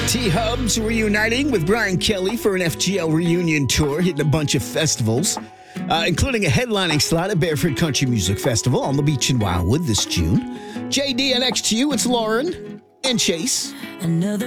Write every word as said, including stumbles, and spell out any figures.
T-Hubs reuniting with Brian Kelly for an F G L reunion tour, hitting a bunch of festivals, uh, including a headlining slot at Barefoot Country Music Festival on the beach in Wildwood this June. J D, and next to you, it's Lauren and Chase. Another